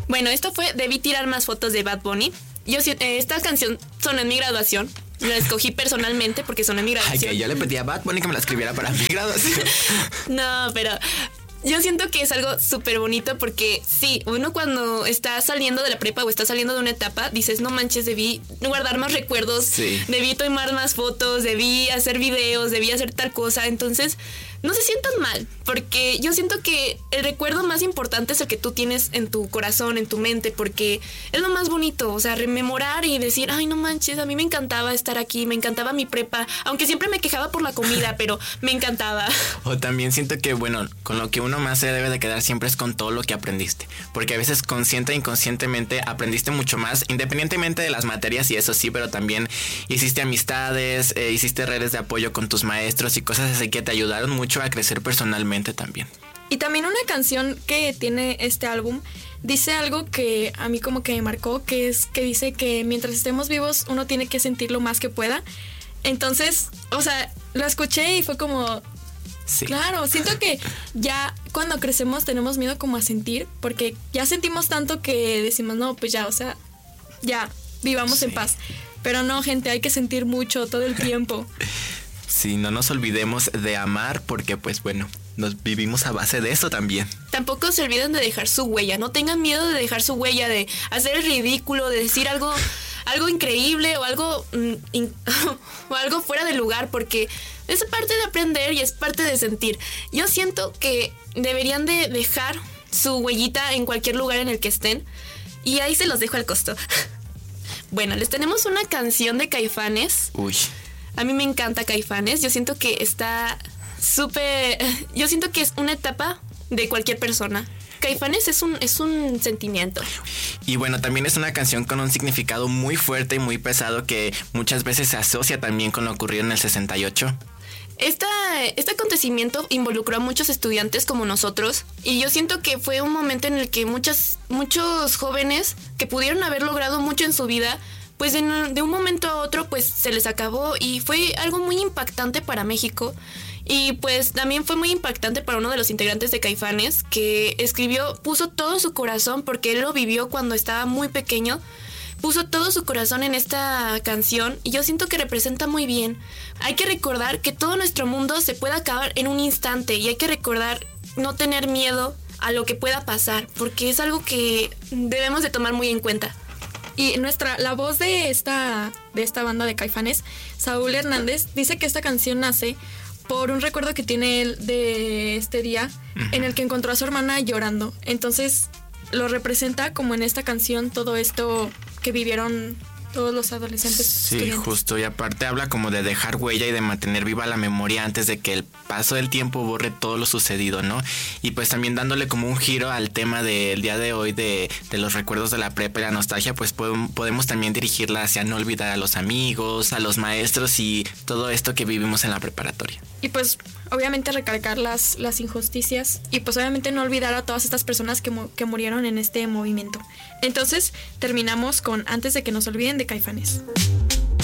Bueno, esto fue Debí tirar más fotos de Bad Bunny. Esta canción sonó en mi graduación. La escogí personalmente porque sonó en mi graduación. Ay, que yo le pedí a Bad Bunny que me la escribiera para mi graduación. No, pero yo siento que es algo súper bonito porque sí, uno cuando está saliendo de la prepa o está saliendo de una etapa, dices, no manches, debí guardar más recuerdos, sí, debí tomar más fotos, debí hacer videos, debí hacer tal cosa. Entonces, no se sientan mal, porque yo siento que el recuerdo más importante es el que tú tienes en tu corazón, en tu mente, porque es lo más bonito, o sea, rememorar y decir, ay, no manches, a mí me encantaba estar aquí, me encantaba mi prepa, aunque siempre me quejaba por la comida, pero me encantaba. O también siento que, bueno, con lo que uno más se debe de quedar siempre es con todo lo que aprendiste, porque a veces consciente e inconscientemente aprendiste mucho más, independientemente de las materias y eso sí, pero también hiciste amistades, hiciste redes de apoyo con tus maestros y cosas así que te ayudaron mucho a crecer personalmente también. Y también una canción que tiene este álbum dice algo que a mí como que me marcó, que es que dice que mientras estemos vivos uno tiene que sentir lo más que pueda. Entonces, o sea, lo escuché y fue como... Sí. Claro, siento que ya cuando crecemos tenemos miedo como a sentir, porque ya sentimos tanto que decimos, no, pues ya, o sea, ya, vivamos en paz. Pero no, gente, hay que sentir mucho todo el tiempo. Sí, no nos olvidemos de amar porque, pues bueno, nos vivimos a base de eso también. Tampoco se olviden de dejar su huella. No tengan miedo de dejar su huella, de hacer el ridículo, de decir algo increíble o algo o algo fuera de lugar, porque es parte de aprender y es parte de sentir. Yo siento que deberían de dejar su huellita en cualquier lugar en el que estén, y ahí se los dejo al costo. Bueno, les tenemos una canción de Caifanes. Uy. A mí me encanta Caifanes. Yo siento que está súper... Yo siento que es una etapa de cualquier persona. Caifanes es un sentimiento. Y bueno, también es una canción con un significado muy fuerte y muy pesado que muchas veces se asocia también con lo ocurrido en el 68. Este acontecimiento involucró a muchos estudiantes como nosotros, y yo siento que fue un momento en el que muchos jóvenes que pudieron haber logrado mucho en su vida, pues de un momento a otro pues se les acabó, y fue algo muy impactante para México. Y pues también fue muy impactante para uno de los integrantes de Caifanes, que puso todo su corazón, porque él lo vivió cuando estaba muy pequeño. Puso todo su corazón en esta canción, y yo siento que representa muy bien. Hay que recordar que todo nuestro mundo se puede acabar en un instante, y hay que recordar no tener miedo a lo que pueda pasar, porque es algo que debemos de tomar muy en cuenta. Y la voz de esta banda de Caifanes, Saúl Hernández, dice que esta canción nace por un recuerdo que tiene él de este día, en el que encontró a su hermana llorando. Entonces lo representa como en esta canción todo esto que vivieron todos los adolescentes. Sí, estudiantes. Justo, y aparte habla como de dejar huella y de mantener viva la memoria antes de que el paso del tiempo borre todo lo sucedido, ¿no? Y pues también dándole como un giro al tema del día de hoy de los recuerdos de la prepa y la nostalgia, pues podemos también dirigirla hacia no olvidar a los amigos, a los maestros y todo esto que vivimos en la preparatoria. Y pues obviamente recalcar las injusticias, y pues obviamente no olvidar a todas estas personas que murieron en este movimiento. Entonces terminamos con Antes de que nos olviden de Caifanes.